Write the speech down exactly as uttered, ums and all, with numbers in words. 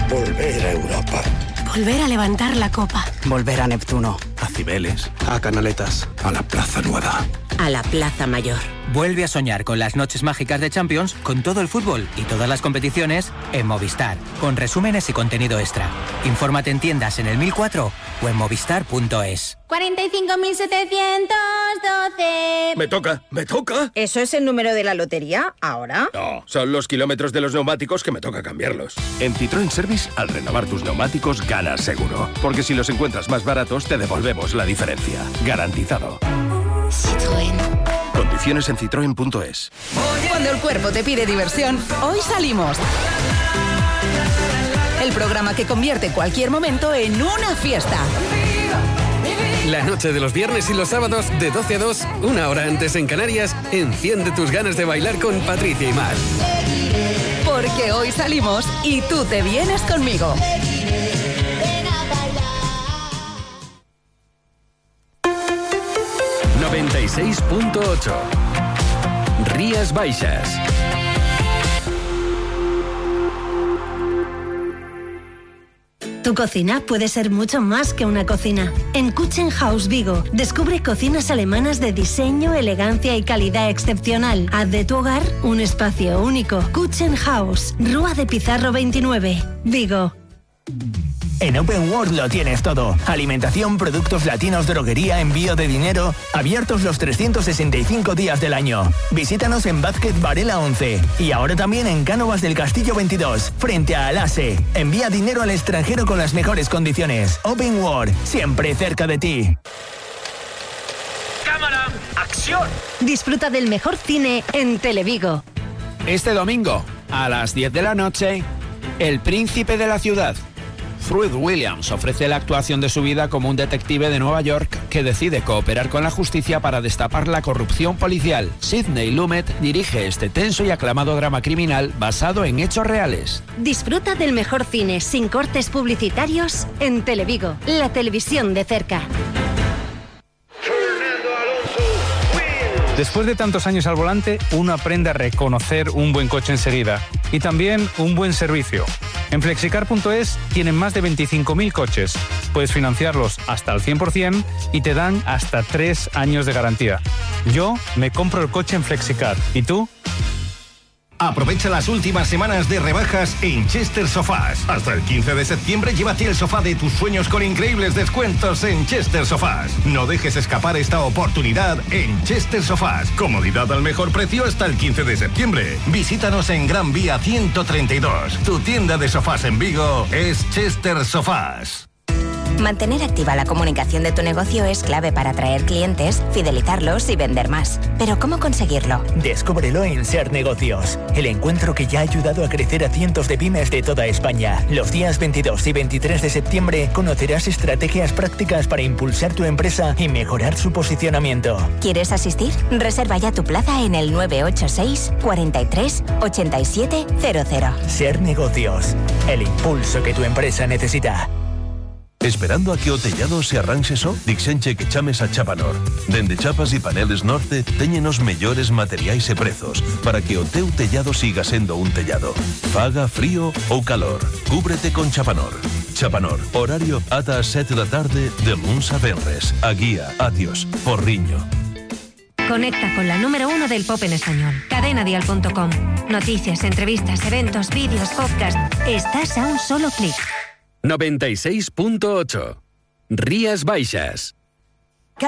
Volver a Europa. Volver a levantar la copa. Volver a Neptuno. A Cibeles. A Canaletas. A la Plaza Nueva. A la Plaza Mayor. Vuelve a soñar con las noches mágicas de Champions, con todo el fútbol y todas las competiciones en Movistar, con resúmenes y contenido extra. Infórmate en tiendas en el mil cuatro o en movistar punto es. cuarenta y cinco mil setecientos doce. Me toca, me toca. ¿Eso es el número de la lotería ahora? No, son los kilómetros de los neumáticos que me toca cambiarlos. En Citroën Service, al renovar tus neumáticos, ganas seguro. Porque si los encuentras más baratos, te devolvemos la diferencia. Garantizado. Citroën. Condiciones en citroen punto es. Cuando el cuerpo te pide diversión, hoy salimos. El programa que convierte cualquier momento en una fiesta. La noche de los viernes y los sábados de doce a dos, una hora antes en Canarias, enciende tus ganas de bailar con Patricia y Mar. Porque hoy salimos y tú te vienes conmigo. noventa y seis punto ocho. Rías Baixas. Tu cocina puede ser mucho más que una cocina. En Küchenhaus Vigo, descubre cocinas alemanas de diseño, elegancia y calidad excepcional. Haz de tu hogar un espacio único. Küchenhaus, Rúa de Pizarro veintinueve, Vigo. En Open World lo tienes todo. Alimentación, productos latinos, droguería, envío de dinero. Abiertos los trescientos sesenta y cinco días del año. Visítanos en Vázquez Varela once. Y ahora también en Cánovas del Castillo veintidós, frente a Alase. Envía dinero al extranjero con las mejores condiciones. Open World, siempre cerca de ti. ¡Cámara! ¡Acción! Disfruta del mejor cine en Televigo. Este domingo, a las diez de la noche, El Príncipe de la Ciudad. Fruit Williams ofrece la actuación de su vida como un detective de Nueva York que decide cooperar con la justicia para destapar la corrupción policial. Sidney Lumet dirige este tenso y aclamado drama criminal basado en hechos reales. Disfruta del mejor cine sin cortes publicitarios en Televigo, la televisión de cerca. Después de tantos años al volante, uno aprende a reconocer un buen coche enseguida y también un buen servicio. En flexicar punto es tienen más de veinticinco mil coches. Puedes financiarlos hasta el cien por ciento y te dan hasta tres años de garantía. Yo me compro el coche en Flexicar. ¿Y tú? Aprovecha las últimas semanas de rebajas en Chester Sofás. Hasta el quince de septiembre llévate el sofá de tus sueños con increíbles descuentos en Chester Sofás. No dejes escapar esta oportunidad en Chester Sofás. Comodidad al mejor precio hasta el quince de septiembre. Visítanos en Gran Vía ciento treinta y dos. Tu tienda de sofás en Vigo es Chester Sofás. Mantener activa la comunicación de tu negocio es clave para atraer clientes, fidelizarlos y vender más. Pero ¿cómo conseguirlo? Descúbrelo en Ser Negocios, el encuentro que ya ha ayudado a crecer a cientos de pymes de toda España. Los días veintidós y veintitrés de septiembre conocerás estrategias prácticas para impulsar tu empresa y mejorar su posicionamiento. ¿Quieres asistir? Reserva ya tu plaza en el nueve ocho seis, cuarenta y tres, ochenta y siete cero cero. Ser Negocios, el impulso que tu empresa necesita. Esperando a que o tellado se arranxe só? Dixenche que chames a Chapanor. Dende Chapas e Paneles Norte teñen os mellores materiais e prezos para que o teu tellado siga sendo un tellado. Faga frío ou calor. Cúbrete con Chapanor. Chapanor, horario ata as sete da tarde de luns a venres. A guía, Atios, Porriño. Conecta con la número uno del pop en español. cadena dial punto com. Noticias, entrevistas, eventos, vídeos, podcast. Estás a un solo clic. noventa y seis punto ocho. Rías Baixas.